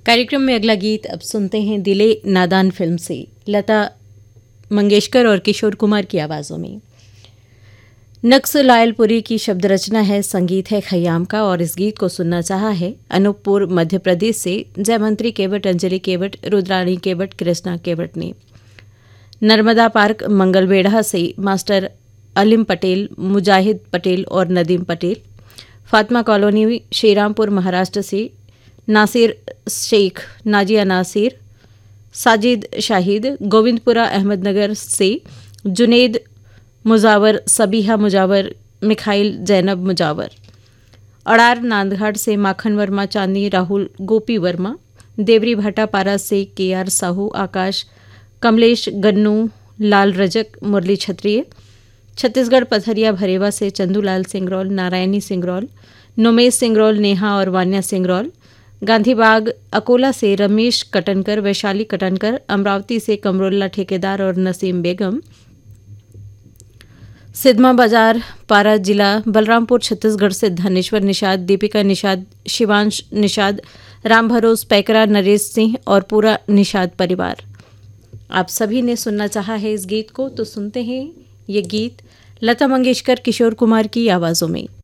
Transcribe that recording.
कार्यक्रम में अगला गीत अब सुनते हैं दिले नादान फिल्म से लता मंगेशकर और किशोर कुमार की आवाज़ों में। नक्स लायलपुरी की शब्द रचना है, संगीत है खयाम का और इस गीत को सुनना चाहा है अनूपपुर मध्य प्रदेश से जयमंत्री केवट, अंजलि केवट, रुद्राणी केवट, कृष्णा केवट ने। नर्मदा पार्क मंगलवेढ़ा से मास्टर अलीम पटेल, मुजाहिद पटेल और नदीम पटेल। फातिमा कॉलोनी श्रीरामपुर महाराष्ट्र से नासिर शेख, नाजिया नासिर, साजिद शाहिद। गोविंदपुरा अहमदनगर से जुनेद मुजावर, सबीहा मुजावर, मिखाइल जैनब मुजावर। अड़ार नांदघाट से माखन वर्मा, चांदनी राहुल, गोपी वर्मा। देवरी भाटापारा से केआर साहू, आकाश, कमलेश, गन्नू, लाल रजक, मुरली क्षत्रिय। छत्तीसगढ़ पथरिया भरेवा से चंदूलाल सिंगरौल, नारायणी सिंगरौल, नुमेश सिंगरौल, नेहा और वान्या सिंगरौल। गांधीबाग अकोला से रमेश कटनकर, वैशाली कटनकर। अमरावती से कमरुल्ला ठेकेदार और नसीम बेगम। सिदमा बाजार पारा जिला बलरामपुर छत्तीसगढ़ से धनेश्वर निषाद, दीपिका निषाद, शिवांश निषाद, राम भरोस, पैकरा, नरेश सिंह और पूरा निषाद परिवार। आप सभी ने सुनना चाहा है इस गीत को, तो सुनते हैं ये गीत लता मंगेशकर, किशोर कुमार की आवाज़ों में।